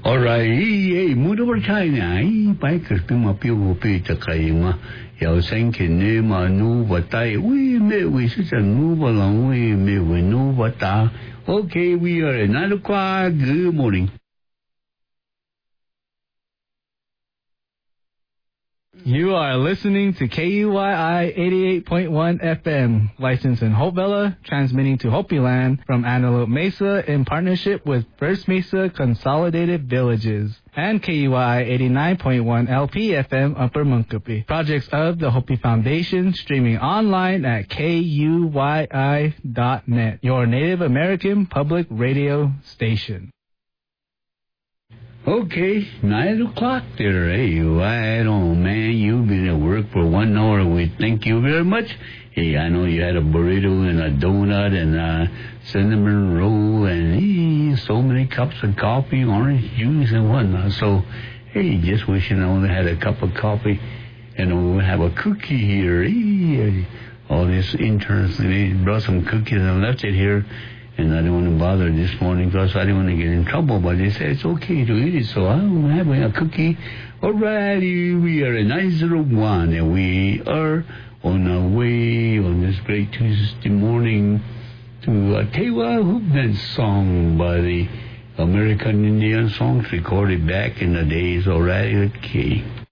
Alright, muda bertanya, baik kertuma piu takayma, yau senkin ne ma nu batai, we me we such a nu balang we me we nu bata. Okay, we are at 9 o'clock. Good morning. You are listening to KUYI 88.1 FM, licensed in Hope Bella, transmitting to Hopi Land from Antelope Mesa in partnership with First Mesa Consolidated Villages, and KUYI 89.1 LP FM Upper Munkapi. Projects of the Hopi Foundation, streaming online at KUYI.net, your Native American public radio station. Okay, 9 o'clock there. Hey, right on, man. You've been at work for 1 hour. We thank you very much. Hey, I know you had a burrito and a donut and a cinnamon roll and so many cups of coffee, orange juice and whatnot. So, hey, just wishing I only had a cup of coffee and we'll have a cookie here. Hey, all these interns, they brought some cookies and left it here. And I didn't want to bother this morning because I didn't want to get in trouble. But they said it's okay to eat it, so I'm having a cookie. Alrighty, we are at 901, and we are on our way on this great Tuesday morning to Tewa Hoopnet song by the American Indian Songs recorded back in the days. Alright, okay.